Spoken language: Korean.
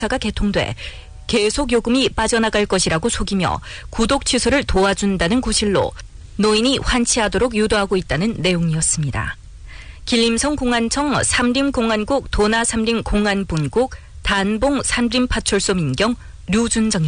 가 개통돼 계속 요금이 빠져나갈 것이라고 속이며 구독 취소를 도와준다는 구실로 노인이 환치하도록 유도하고 있다는 내용이었습니다. 길림성 공안청 삼림공안국 도나 삼림공안분국 단봉 삼림파출소 민경 류준정